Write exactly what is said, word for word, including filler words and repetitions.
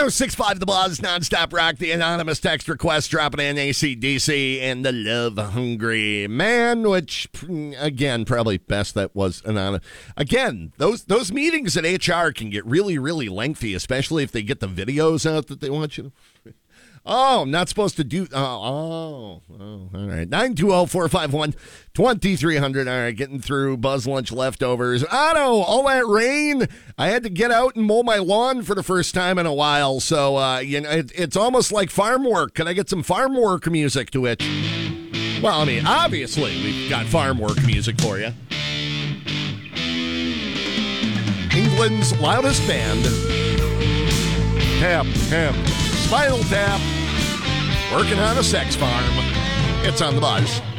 oh six five The Buzz, nonstop rock, the anonymous text request dropping in A C D C and the Love Hungry Man, which, again, probably best that was anonymous. Again, those those meetings at H R can get really, really lengthy, especially if they get the videos out that they want you to... Oh, I'm not supposed to do... Oh, oh, oh all right. nine two zero, four five one, two three zero zero. All right, getting through Buzz Lunch leftovers. Otto, all that rain. I had to get out and mow my lawn for the first time in a while. So, uh, you know, it, it's almost like farm work. Can I get some farm work music to it? Well, I mean, obviously, we've got farm work music for you. England's loudest band. Tap, tap. Spinal Tap, working on a sex farm. It's on the Buzz.